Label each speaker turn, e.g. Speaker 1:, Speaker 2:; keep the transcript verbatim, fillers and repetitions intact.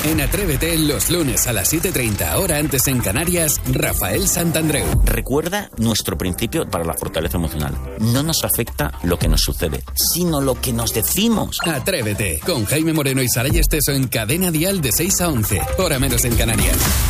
Speaker 1: En Atrévete, los lunes a las siete y treinta, hora antes en Canarias, Rafael Santandreu.
Speaker 2: Recuerda nuestro principio para la fortaleza emocional. No nos afecta lo que nos sucede, sino lo que nos decimos.
Speaker 1: Atrévete, con Jaime Moreno y Saray Esteso en Cadena Dial de seis a once, hora menos en Canarias.